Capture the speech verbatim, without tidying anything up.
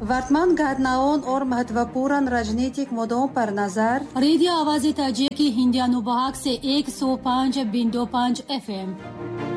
वर्तमान घटनाओं और महत्वपूर्ण राजनीतिक मुद्दों पर नजर। रेडियो आवाज़ ताजिक की हिंदी अनुभाग से एक सौ पाँच बिंदु पाँच एफ एम।